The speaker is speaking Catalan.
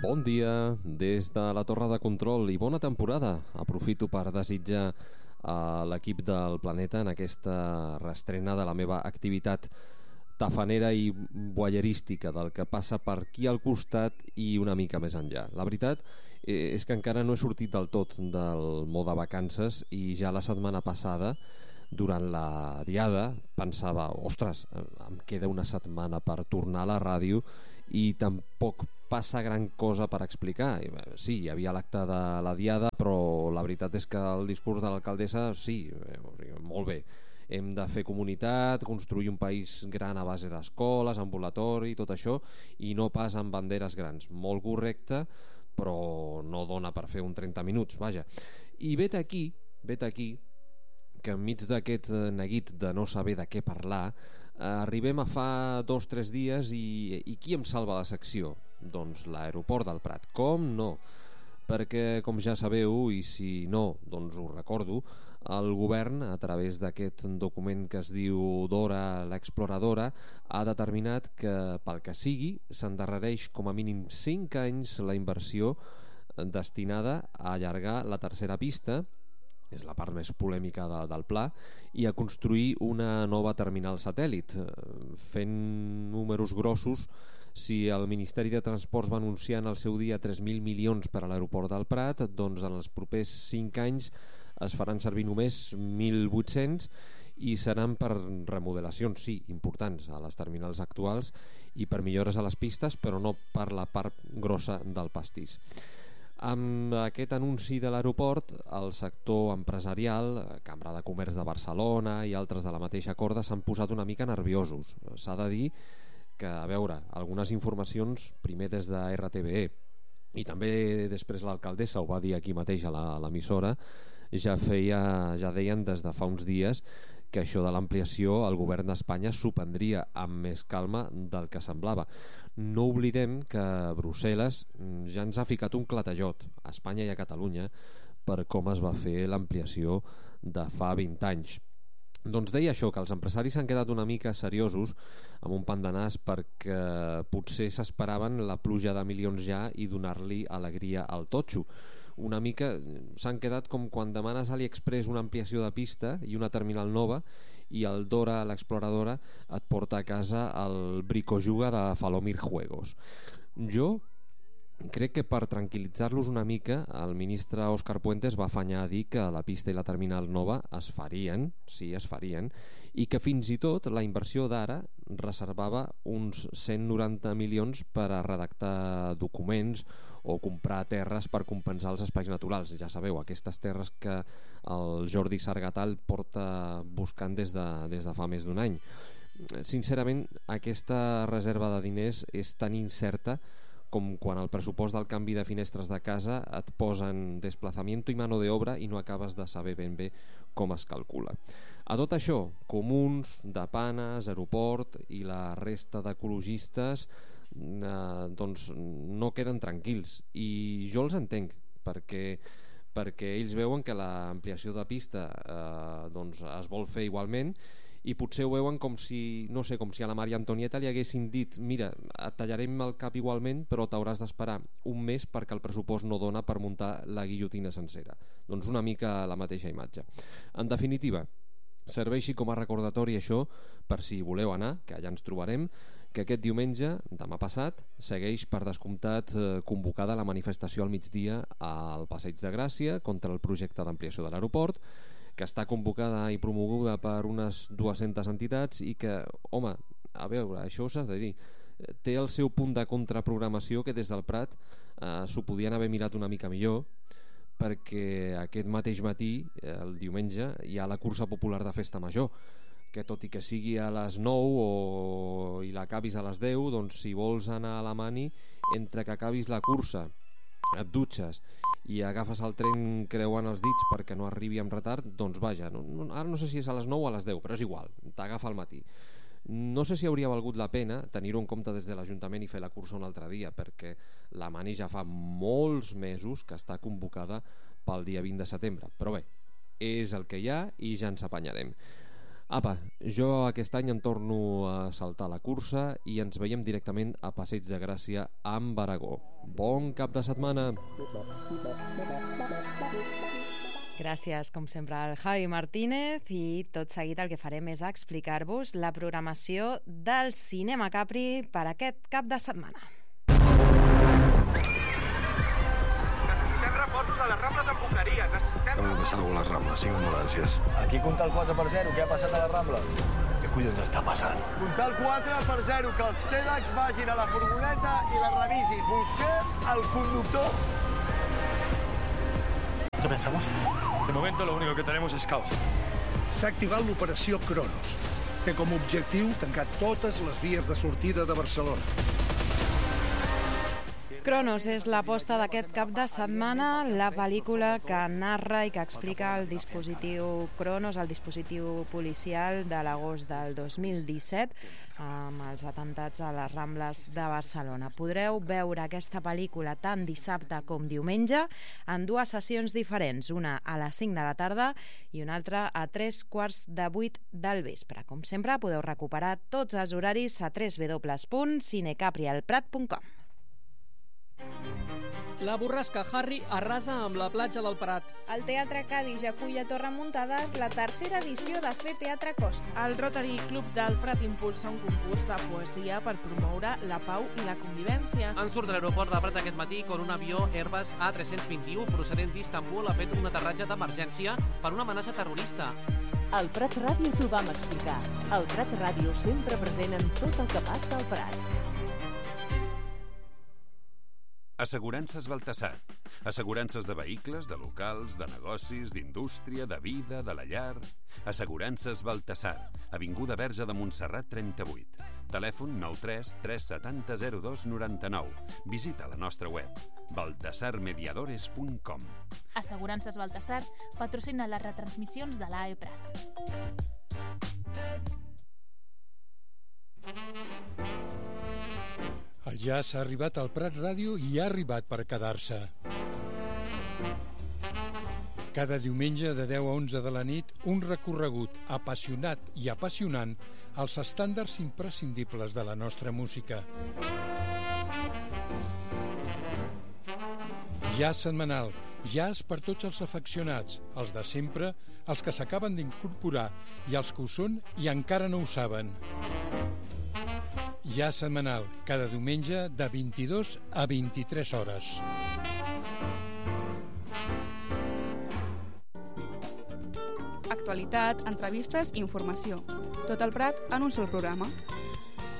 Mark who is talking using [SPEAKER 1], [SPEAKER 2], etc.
[SPEAKER 1] Bon dia des de la Torre de Control i bona temporada. Aprofito per desitjar a l'equip del Planeta en aquesta reestrena de la meva activitat tafanera i voyerística del que passa per aquí al costat i una mica més enllà. La veritat és que encara no he sortit del tot del mode vacances i ja la setmana passada, durant la diada, pensava, ostres, em queda una setmana per tornar a la ràdio i tampoc passa gran cosa per explicar. Sí, hi havia l'acte de la diada, però la veritat és que el discurs de l'alcaldessa, sí, molt bé. Hem de fer comunitat, construir un país gran a base d'escoles, ambulatori, tot això, i no pas amb banderes grans. Molt correcte, però no dona per fer un 30 minuts, vaja. I vet aquí que enmig d'aquest neguit de no saber de què parlar, arribem a fa 2 o 3 dies i qui em salva la secció? Doncs l'aeroport del Prat. Com no? Perquè, com ja sabeu, i si no, doncs us recordo, el govern, a través d'aquest document que es diu Dora l'Exploradora, ha determinat que, pel que sigui, s'endarrereix com a mínim 5 anys la inversió destinada a allargar la tercera pista, és la part més polèmica del pla, i a construir una nova terminal satèl·lit. Fent números grossos, si el Ministeri de Transports va anunciar en el seu dia 3.000 milions per a l'aeroport del Prat, doncs en els propers 5 anys es faran servir només 1.800 i seran per remodelacions, sí, importants a les terminals actuals i per millores a les pistes, però no per la part grossa del pastís. Amb aquest anunci de l'aeroport, el sector empresarial, Cambra de Comerç de Barcelona i altres de la mateixa corda s'han posat una mica nerviosos. S'ha de dir que, a veure, algunes informacions, primer des de RTVE i també després l'alcaldessa ho va dir aquí mateix a l'emissora, ja deien des de fa uns dies que això de l'ampliació el govern d'Espanya s'ho prendria amb més calma del que semblava. No oblidem que Brussel·les ja ens ha ficat un clatellot a Espanya i a Catalunya per com es va fer l'ampliació de fa 20 anys. Doncs deia això, que els empresaris s'han quedat una mica seriosos amb un pam de nas perquè potser s'esperaven la pluja de milions ja i donar-li alegria al totxo. Una mica s'han quedat com quan demanes a AliExpress una ampliació de pista i una terminal nova i el Dora l'Exploradora et porta a casa el bricojuga de Falomir Juegos. Jo crec que per tranquil·litzar-los una mica el ministre Òscar Puentes va afanyar a dir que la pista i la terminal nova es farien, i que fins i tot la inversió d'ara reservava uns 190 milions per a redactar documents o comprar terres per compensar els espais naturals. Ja sabeu, aquestes terres que el Jordi Sargatal porta buscant des de fa més d'un any. Sincerament, aquesta reserva de diners és tan incerta com quan al pressupost del canvi de finestres de casa et posen desplaçament i mano de obra i no acabes de saber ben bé com es calcula. A tot això, comuns, de Panes, aeroport i la resta d'ecologistes doncs no queden tranquils i jo els entenc perquè ells veuen que l'ampliació de pista doncs es vol fer igualment i potser ho veuen com si a la Maria Antonieta li haguessin dit mira, et tallarem el cap igualment però t'hauràs d'esperar un mes perquè el pressupost no dona per muntar la guillotina sencera. Doncs una mica la mateixa imatge. En definitiva, serveixi com a recordatori això per si voleu anar, que allà ens trobarem, que aquest diumenge, demà passat, segueix per descomptat convocada la manifestació al migdia al Passeig de Gràcia contra el projecte d'ampliació de l'aeroport, que està convocada i promoguda per unes 200 entitats i que, home, a veure, això s'ha de dir, té el seu punt de contraprogramació que des del Prat s'ho podien haver mirat una mica millor perquè aquest mateix matí, el diumenge, hi ha la cursa popular de Festa Major que tot i que sigui a les 9 i l'acabis a les 10, doncs si vols anar a la Mani, entre que acabis la cursa et dutxes i agafes el tren creuant els dits perquè no arribi amb retard, doncs vaja, ara no sé si és a les 9 o a les 10, però és igual, t'agafa al matí. No sé si hauria valgut la pena tenir-ho en compte des de l'Ajuntament i fer la cursa un altre dia, perquè la Mani ja fa molts mesos que està convocada pel dia 20 de setembre, però bé, és el que hi ha i ja ens apanyarem. Apa, jo aquest any em torno a saltar la cursa i ens veiem directament a Passeig de Gràcia amb Aragó. Bon cap de setmana!
[SPEAKER 2] Gràcies, com sempre, al Javi Martínez, i tot seguit el que farem és explicar-vos la programació del Cinema Capri per aquest cap de setmana.
[SPEAKER 3] Necessitem reforços a les Rambles amb Boqueria.
[SPEAKER 4] Hem de passar alguna les Rambles, 5 ambulàncies.
[SPEAKER 5] Aquí compta el 4x0, què ha passat a les Rambles?
[SPEAKER 4] Què collons està passant?
[SPEAKER 5] Compta el 4x0, que els TEDx vagin a la furgoneta i la revisin. Busquem el conductor.
[SPEAKER 4] ¿Qué pensamos?
[SPEAKER 5] De momento lo único que tenemos es caos.
[SPEAKER 6] S'ha activat l'operació Cronos. Té com a objectiu tancar totes les vies de sortida de Barcelona.
[SPEAKER 2] Cronos és l'aposta d'aquest cap de setmana, la pel·lícula que narra i que explica el dispositiu Cronos, el dispositiu policial de l'agost del 2017, amb els atemptats a les Rambles de Barcelona. Podreu veure aquesta pel·lícula tant dissabte com diumenge en 2 sessions diferents, una a les 5 de la tarda i una altra a 7:45 del vespre. Com sempre, podeu recuperar tots els horaris a www.cinecaprialprat.com.
[SPEAKER 7] La borrasca Harry arrasa amb la platja del Prat.
[SPEAKER 8] El Teatre Cadis acull a Torremuntades la tercera edició de Fer Teatre Costa.
[SPEAKER 9] El Rotary Club del Prat impulsa un concurs de poesia per promoure la pau i la convivència.
[SPEAKER 10] En surt de l'aeroport del Prat aquest matí quan un avió Airbus A321 procedent d'Istanbul ha fet un aterratge d'emergència per una amenaça terrorista.
[SPEAKER 11] Al Prat Ràdio t'ho vam explicar. Al Prat Ràdio sempre present en tot el que passa al Prat.
[SPEAKER 12] Assegurances Baltasar. Assegurances de vehicles, de locals, de negocis, d'indústria, de vida, de la llar. Assegurances Baltasar. Avinguda Verge de Montserrat 38. Telèfon 93 370 02 99. Visita la nostra web baltasarmediadores.com.
[SPEAKER 13] Assegurances Baltasar patrocina les retransmissions de l'AE Prat.
[SPEAKER 6] El jazz ha arribat al Prat Ràdio i ha arribat per quedar-se. Cada diumenge de 10 a 11 de la nit, un recorregut apassionat i apassionant als estàndards imprescindibles de la nostra música. Jazz setmanal, jazz per tots els afeccionats, els de sempre, els que s'acaben d'incorporar i els que ho són i encara no ho saben. Jazz setmanal, cada diumenge de 22 a 23 hores.
[SPEAKER 8] Actualitat, entrevistes i informació. Tot el Prat en un sol programa.